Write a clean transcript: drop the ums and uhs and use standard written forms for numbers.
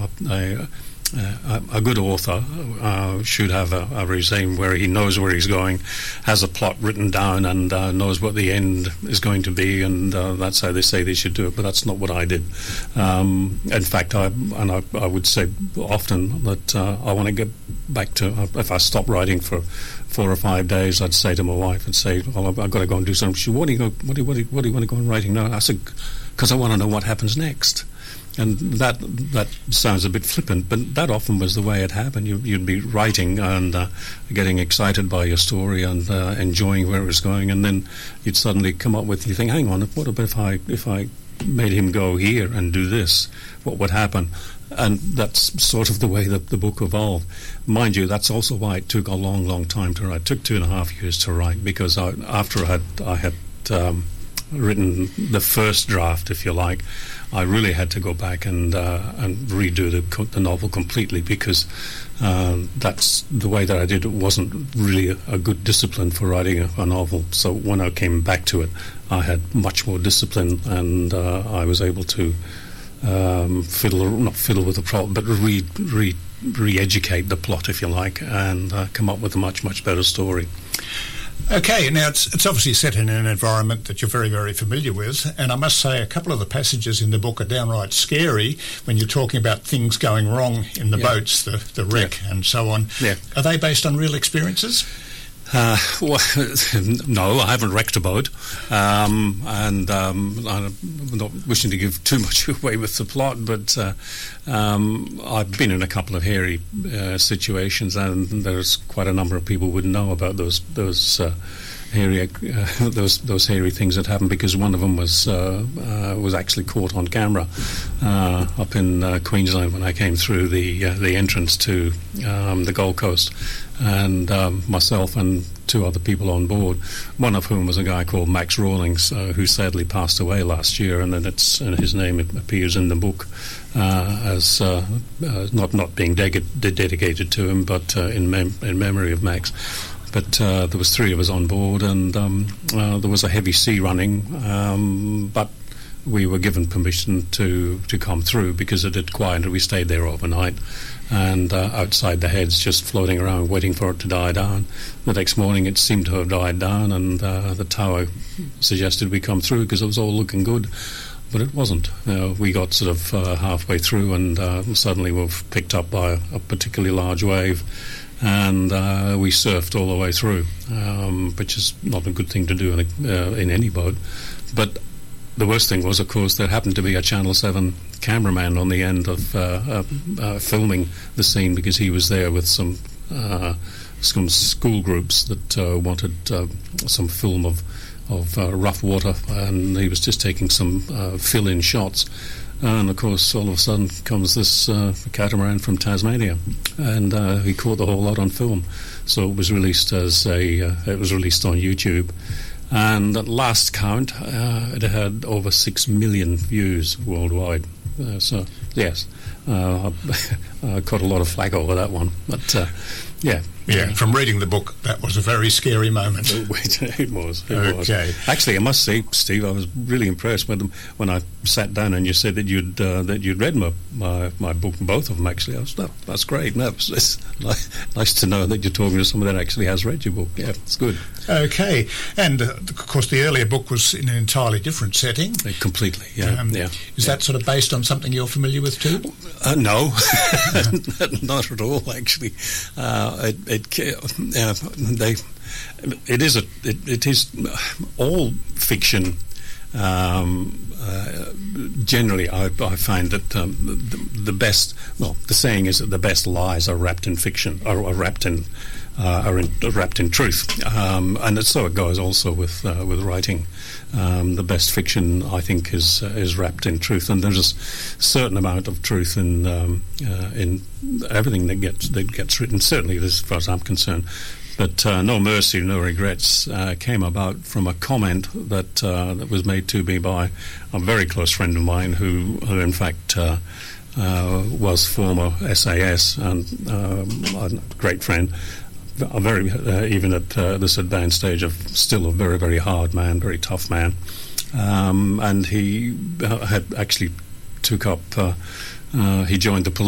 a good author should have a regime where he knows where he's going, has a plot written down, and knows what the end is going to be, and that's how they say they should do it. But that's not what I did. In fact, I would say often that I want to get back to, if I stop writing for 4 or 5 days, I'd say to my wife, I'd say, well, I've got to go and do something. She said, what do you want to go on writing now? And I said, because I want to know what happens next. And that sounds a bit flippant, but that often was the way it happened. You'd be writing and getting excited by your story and enjoying where it was going, and then you'd suddenly come up with, you think, hang on, what about if I made him go here and do this? What would happen? And that's sort of the way that the book evolved. Mind you, that's also why it took a long, long time to write. It took 2.5 years to write, because after I had written the first draft, if you like, I really had to go back and redo the novel completely, because that's the way that I did it wasn't really a good discipline for writing a novel. So when I came back to it, I had much more discipline, and I was able to not fiddle with the plot, but re-educate the plot, if you like, and come up with a much, much better story. Okay, now it's obviously set in an environment that you're very, very familiar with, and I must say a couple of the passages in the book are downright scary when you're talking about things going wrong in the boats, the wreck and so on. Yeah. Are they based on real experiences? Well, no, I haven't wrecked a boat, and I'm not wishing to give too much away with the plot, but I've been in a couple of hairy situations, and there's quite a number of people wouldn't know about those hairy things that happened, because one of them was actually caught on camera up in Queensland when I came through the entrance to the Gold Coast, and myself and 2 other people on board, one of whom was a guy called Max Rawlings, who sadly passed away last year, and then his name appears in the book as not being dedicated to him, but in memory of Max. But there was 3 of us on board, and there was a heavy sea running, but we were given permission to come through because it had quieted. We stayed there overnight, and outside the heads, just floating around waiting for it to die down. The next morning it seemed to have died down, and the tower suggested we come through because it was all looking good, but it wasn't. We got sort of halfway through, and suddenly we were picked up by a particularly large wave, and we surfed all the way through, which is not a good thing to do in any boat. But the worst thing was, of course, there happened to be a Channel 7 cameraman on the end of filming the scene, because he was there with some school groups that wanted some film of rough water, and he was just taking some fill-in shots. And of course, all of a sudden comes this catamaran from Tasmania, and he caught the whole lot on film. So it was released on YouTube. And at last count, it had over 6 million views worldwide. So, yes, I caught a lot of flack over that one. But, yeah. Yeah, from reading the book, that was a very scary moment. It was. Okay. Actually, I must say, Steve, I was really impressed when I sat down and you said that you'd read my book, both of them, actually. That's great. It's nice to know that you're talking to someone that actually has read your book. Yeah, it's good. Okay. And, of course, the earlier book was in an entirely different setting. Completely, yeah. Is that sort of based on something you're familiar with too? No, not at all, actually. It is all fiction. Generally, I find that the best. Well, the saying is that the best lies are wrapped in fiction, or wrapped in truth, and so it goes also with writing. The best fiction, I think, is wrapped in truth, and there's a certain amount of truth in everything that gets written. Certainly, as far as I'm concerned. But No Mercy, No Regrets came about from a comment that was made to me by a very close friend of mine who in fact, was former SAS and a great friend. A very, even at this advanced stage, of still a very, very hard man, very tough man. And he had actually took up, he joined the police.